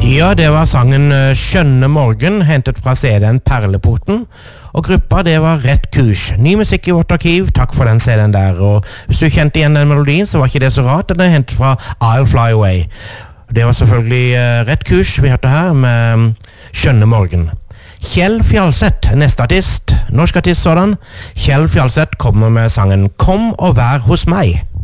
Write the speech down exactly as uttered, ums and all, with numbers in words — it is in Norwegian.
Ja, det var sangen Skjønne Morgen, hentet fra C D-en Perleporten. Og gruppa, det var Rett Kurs. Ny musikk i vårt arkiv, takk for den C D-en der. Og hvis du kjente igjen den melodien, så var ikke det så rart. Den er hentet fra I'll Fly Away. Det var selvfølgelig uh, Rett Kurs vi hørte her med Skjønne Morgen. Kjell Fjalseth, neste artist, norsk artist sådan. Kjell Fjalseth kommer med sangen Kom og vær hos meg.